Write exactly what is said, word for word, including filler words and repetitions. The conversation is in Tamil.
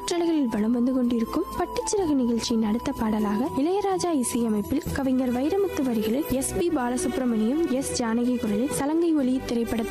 காற்றலைகளில் வலம் வந்து கொண்டிருக்கும் பட்டுச்சிறகு நிகழ்ச்சியின் அடுத்த பாடலாக இளையராஜா இசையமைப்பில் கவிஞர் வைரமுத்து வரிகளில் S B Balasubramaniam, S Janaki குரலில் சலங்கை ஒலி திரைப்பட